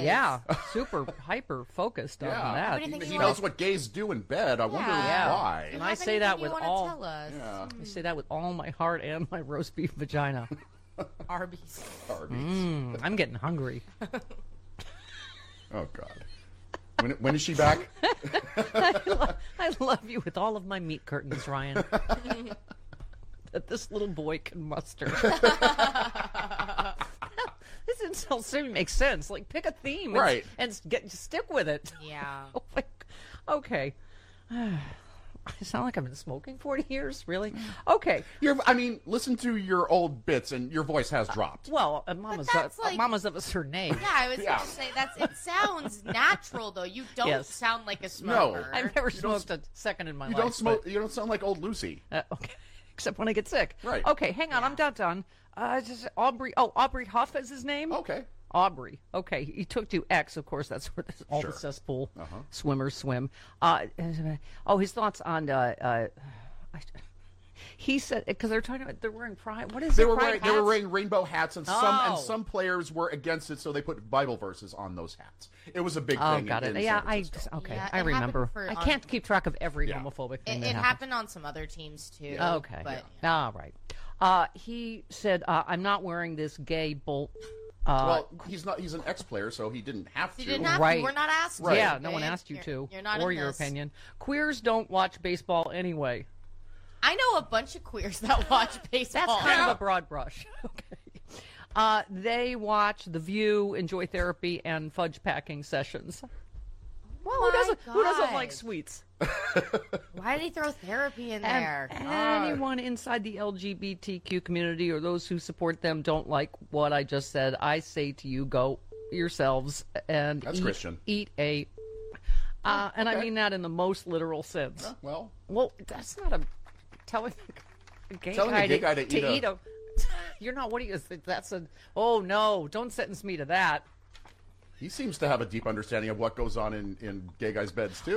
Yeah, super hyper focused on that. He knows what gays do in bed. I wonder why. And I say that with all. I say that with all my heart and my roast beef vagina. Arby's. I'm getting hungry. Oh God. When is she back? I love you with all of my meat curtains, Ryan. That this little boy can muster. This insult makes sense. Like, pick a theme, right, and stick with it. Yeah. Okay. I sound like I've been smoking 40 years? Really? Okay. Listen to your old bits, and your voice has dropped. Well, Mama's of a certain age. Yeah, I was going to say, it sounds natural, though. You don't sound like a smoker. No. I've never smoked a second in my life. You don't sound like old Lucy. Okay. Except when I get sick. Right. Okay, hang on. I'm not done. Aubrey Huff is his name? Okay. Aubrey. Okay, he took to X, of course. That's where all the cesspool swimmers swim. His thoughts on. He said because they're wearing pride. What is they it? Were wearing, they were wearing rainbow hats, and some players were against it, so they put Bible verses on those hats. It was a big thing. Oh, got it. Yeah, I remember. I can't keep track of every homophobic thing. It happened on some other teams too. Okay. But, all right. He said, "I'm not wearing this gay bull." Well, he's not. He's an ex-player, so he didn't have to. He didn't have to. We're not asked. Right. Yeah, no one asked you to. You're not or in your this. opinion. Queers don't watch baseball anyway. I know a bunch of queers that watch baseball. That's kind of a broad brush. Okay. They watch The View, enjoy therapy, and fudge packing sessions. Well, who doesn't like sweets? Why did he throw therapy in there? Anyone inside the LGBTQ community or those who support them don't like what I just said. I say to you, go yourselves and eat a. And I mean that in the most literal sense. Well, that's not a telling a gay guy to eat a. You're not. What do you? That's a. Oh no! Don't sentence me to that. He seems to have a deep understanding of what goes on in gay guys' beds, too.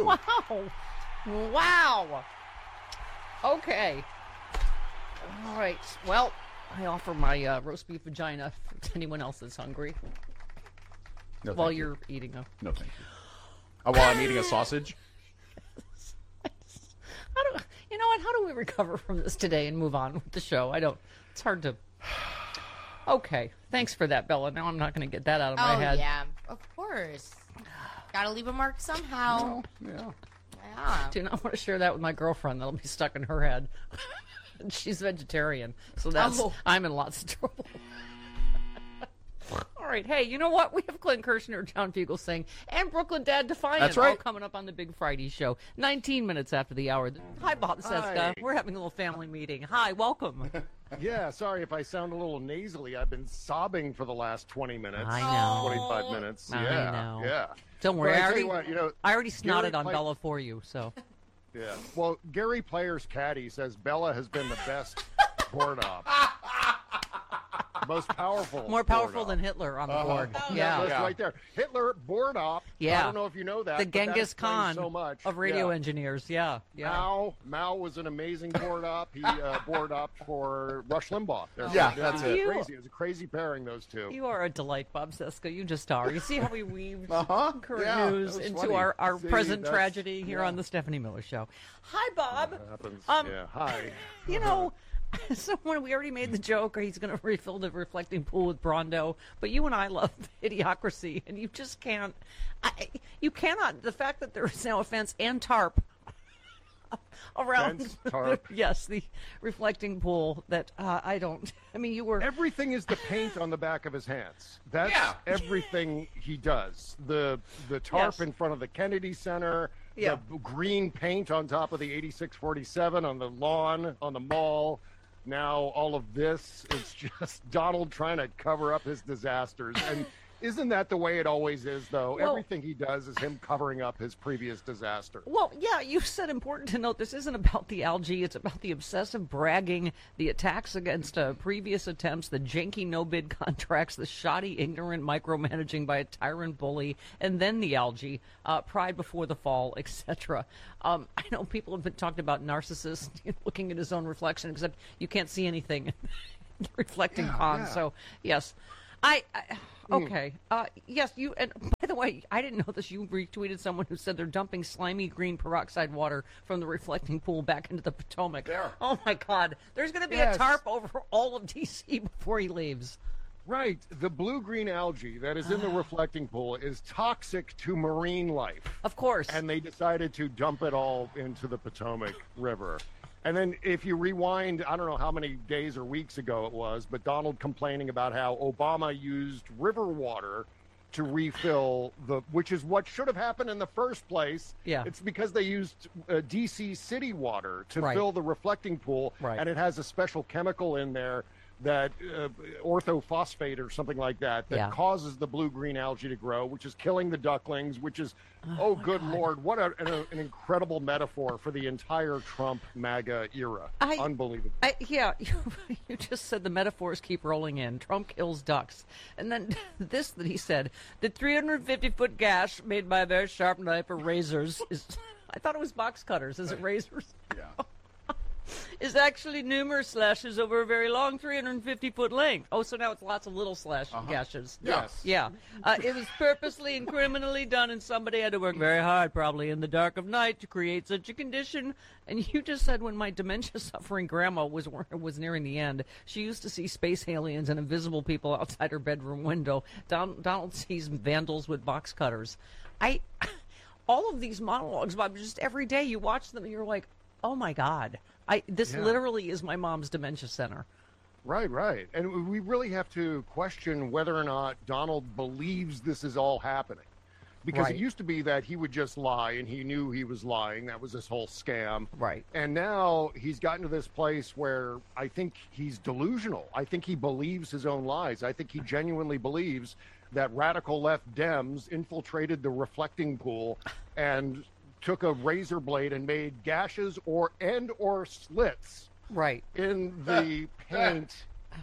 Wow. Okay. All right. Well, I offer my roast beef vagina to anyone else that's hungry. No, while you're eating a... No, thank you. While I'm eating a sausage? You know what? How do we recover from this today and move on with the show? It's hard to... Okay. Thanks for that, Bella. Now I'm not going to get that out of my head. Oh, yeah. Of course. Gotta leave a mark somehow. Yeah. Do not want to share that with my girlfriend. That'll be stuck in her head. She's vegetarian. So I'm in lots of trouble. All right. Hey, you know what? We have Clint Kirshner, John Fugelsang, and Brooklyn Dad Defiant That's right. all coming up on the Big Friday show. 19 minutes after the hour. Hi, Bob Cesca. We're having a little family meeting. Hi, welcome. Yeah, sorry if I sound a little nasally. I've been sobbing for the last 20 minutes. I know. 25 minutes. I know. Yeah. Don't worry. I already Gary snotted on Bella for you, so. Yeah. Well, Gary Player's caddy says Bella has been the best board op. Most powerful. More powerful than Hitler on the board. That's right there. Hitler, board op. Yeah. I don't know if you know that. The Genghis Khan so much. of radio engineers. Yeah. Mao was an amazing board op. He board op for Rush Limbaugh. That's it. Crazy. It was a crazy pairing, those two. You are a delight, Bob Cesca. You just are. You see how we weave current news into funny. our present tragedy here on the Stephanie Miller Show. Hi, Bob. That happens. Hi. You know, someone, we already made the joke, or he's going to refill the reflecting pool with Brondo, but you and I love Idiocracy, and you just can't, you cannot, the fact that there is now a fence and tarp around, yes, the reflecting pool that you were. Everything is the paint on the back of his hands. That's everything he does. The tarp in front of the Kennedy Center, the green paint on top of the 8647 on the lawn, on the mall. Now all of this is just Donald trying to cover up his disasters. And isn't that the way it always is, though? Well, everything he does is him covering up his previous disaster. Well, yeah, you said important to note this isn't about the algae. It's about the obsessive bragging, the attacks against previous attempts, the janky no-bid contracts, the shoddy, ignorant micromanaging by a tyrant bully, and then the algae, pride before the fall, etc. I know people have been talking about narcissists looking at his own reflection, except you can't see anything in the reflecting pond. So, yes. Okay. Yes, you. And by the way, I didn't know this. You retweeted someone who said they're dumping slimy green peroxide water from the reflecting pool back into the Potomac. There. Oh my God! There's going to be a tarp over all of D.C. before he leaves. Right. The blue-green algae that is in the reflecting pool is toxic to marine life. Of course. And they decided to dump it all into the Potomac River. And then if you rewind, I don't know how many days or weeks ago it was, but Donald complaining about how Obama used river water to refill which is what should have happened in the first place. Yeah. It's because they used DC city water to Right. fill the reflecting pool. Right. And it has a special chemical in there that orthophosphate or something like that causes the blue-green algae to grow, which is killing the ducklings, which is, good God. Lord, what an incredible metaphor for the entire Trump MAGA era. Unbelievable. You just said the metaphors keep rolling in. Trump kills ducks. And then this that he said, the 350-foot gash made by a very sharp knife or razors is, I thought it was box cutters. Is it razors? Yeah. Is actually numerous slashes over a very long 350-foot length. Oh, so now it's lots of little gashes. Yes. Yeah. It was purposely and criminally done, and somebody had to work very hard, probably in the dark of night, to create such a condition. And you just said when my dementia-suffering grandma was nearing the end, she used to see space aliens and invisible people outside her bedroom window. Donald sees vandals with box cutters. All of these monologues, Bob, just every day you watch them and you're like, oh my God. This literally is my mom's dementia center. Right. And we really have to question whether or not Donald believes this is all happening. Because it used to be that he would just lie and he knew he was lying. That was this whole scam. Right. And now he's gotten to this place where I think he's delusional. I think he believes his own lies. I think he genuinely believes that radical left Dems infiltrated the reflecting pool and took a razor blade and made gashes or slits in the paint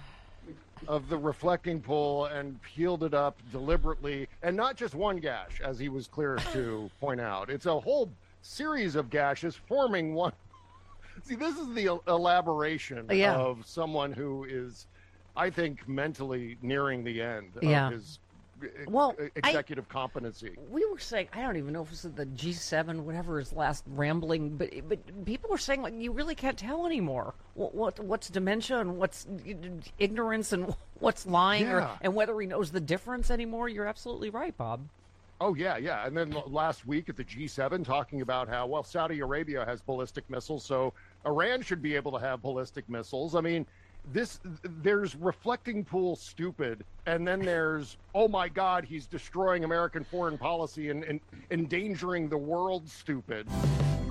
of the reflecting pool and peeled it up deliberately, and not just one gash, as he was clear to point out. It's a whole series of gashes forming one. See, this is the elaboration of someone who is, I think, mentally nearing the end of his executive competency. We were saying, I don't even know if it was the G7, whatever his last rambling, but people were saying, like, you really can't tell anymore what's dementia and what's ignorance and what's lying, and whether he knows the difference anymore. You're absolutely right, Bob. Oh, yeah. And then last week at the G7 talking about how, well, Saudi Arabia has ballistic missiles, so Iran should be able to have ballistic missiles. I mean, there's reflecting pool stupid, and then there's, oh my God, he's destroying American foreign policy and endangering the world stupid.